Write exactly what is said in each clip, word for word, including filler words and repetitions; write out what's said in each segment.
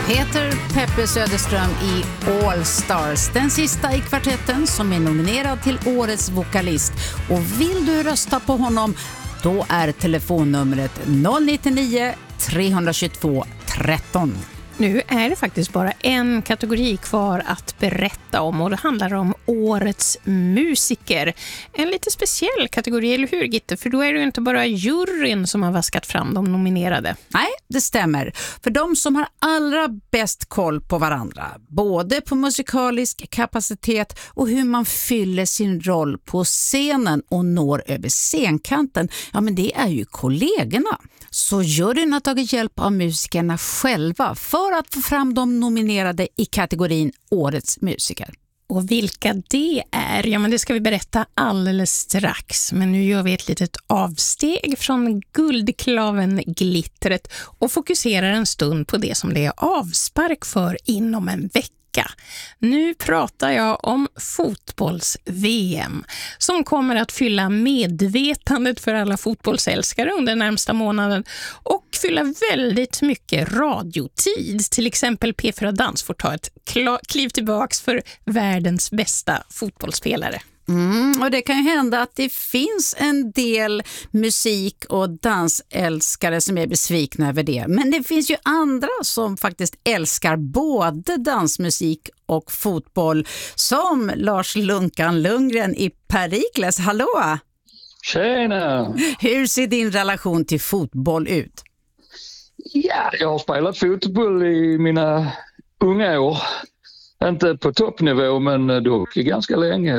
Peter Peppe Söderström i All Stars, den sista i kvartetten som är nominerad till årets vokalist. Och vill du rösta på honom, då är telefonnumret noll nio nio tre två två tretton. Nu är det faktiskt bara en kategori kvar att berätta om, och det handlar om årets musiker. En lite speciell kategori, eller hur Gitte? För då är det ju inte bara juryn som har vaskat fram de nominerade. Nej, det stämmer. För de som har allra bäst koll på varandra, både på musikalisk kapacitet och hur man fyller sin roll på scenen och når över scenkanten, ja men det är ju kollegorna. Så juryn har tagit hjälp av musikerna själva för att få fram de nominerade i kategorin Årets musiker. Och vilka det är, ja men det ska vi berätta alldeles strax. Men nu gör vi ett litet avsteg från guldklaven glittret och fokuserar en stund på det som det är avspark för inom en vecka. Nu pratar jag om fotbolls-V M som kommer att fylla medvetandet för alla fotbollsälskare under närmsta månaden och fylla väldigt mycket radiotid. Till exempel P fyra Dans får ta ett kliv tillbaks för världens bästa fotbollsspelare. Mm, och det kan ju hända att det finns en del musik- och dansälskare som är besvikna över det. Men det finns ju andra som faktiskt älskar både dansmusik och fotboll, som Lars Lunkan Lundgren i Perikles. Hallå! Tjena! Hur ser din relation till fotboll ut? Ja, jag har spelat fotboll i mina unga år. Inte på toppnivå, men dock ganska länge.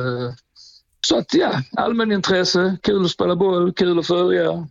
Så att ja, allmän intresse, kul att spela boll, kul att följa.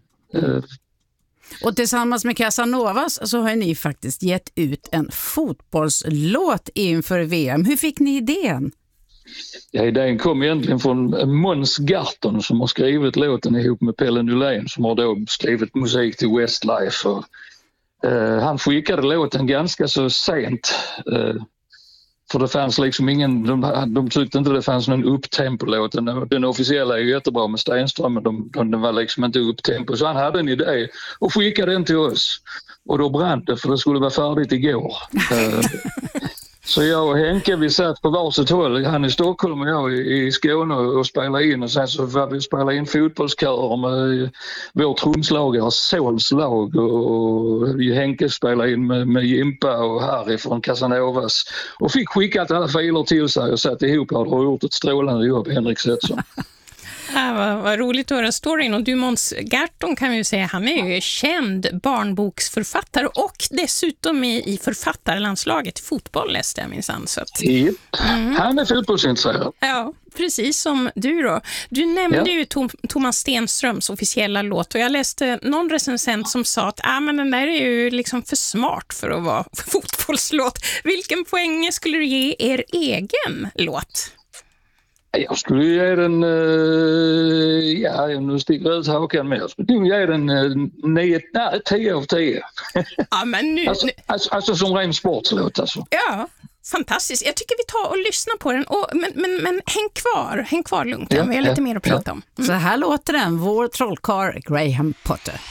Och tillsammans med Casanovas så har ni faktiskt gett ut en fotbollslåt inför V M. Hur fick ni idén? Ja, idén kom egentligen från Måns Garton som har skrivit låten ihop med Pelle Nylén som har då skrivit musik till Westlife. Och, uh, han skickade låten ganska så sent. Uh, För det fanns liksom ingen, de, de tyckte inte det fanns någon upptempo-låt. Den, den officiella är ju jättebra med Stenström, men de, de, den var liksom inte upptempo. Så han hade en idé och skickade den till oss. Och då brann det, för det skulle vara färdigt igår. Så jag och Henke, vi satt på varsitt håll, han i Stockholm och jag i Skåne och spelade in. Och sen så var vi spelade in fotbollskörer med vår trumslagare Sols lag. Och Henke spelade in med, med Jimpa och Harry från Casanovas. Och fick skickat alla filer till sig och satt ihop och har gjort ett strålande jobb, Henrik Setson. Ja, vad, vad roligt att höra storyn. Och du, Måns Garton, kan vi ju säga, han är ju känd barnboksförfattare och dessutom i, i författarlandslaget i fotboll, läste jag minsann. Så att, mm. Han är fotbollsintresserad. Ja, precis som du då. Du nämnde ja. ju Tom, Thomas Stenströms officiella låt, och jag läste någon recensent som sa att ah, men den där är ju liksom för smart för att vara fotbollslåt. Vilken poäng skulle du ge er egen låt? Jag skulle ge den, uh, ja nu sticker jag ut hakan med, jag skulle ge den uh, nio, nej, tio av tio. Ja, men nu, alltså, nu... Alltså, alltså som ren sportslåt alltså. Ja, fantastiskt. Jag tycker vi tar och lyssnar på den. Och, men, men, men häng kvar, häng kvar Lunkan, ja, vi har lite ja, mer att prata ja. om. Mm. Så här låter den, vår trollkarl Graham Potter.